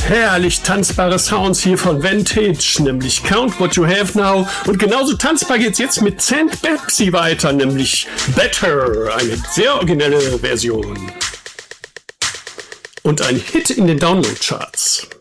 herrlich tanzbare Sounds hier von Vantage, nämlich Count What You Have Now. Und genauso tanzbar geht's jetzt mit St. Pepsi weiter, nämlich Better, eine sehr originelle Version. Und ein Hit in den Download-Charts.